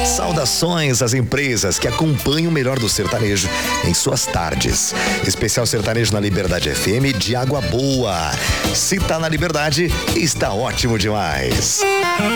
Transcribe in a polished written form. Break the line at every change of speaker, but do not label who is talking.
Saudações às empresas que acompanham o melhor do sertanejo em suas tardes. Especial sertanejo na Liberdade FM de Água Boa. Se tá na Liberdade, está ótimo demais.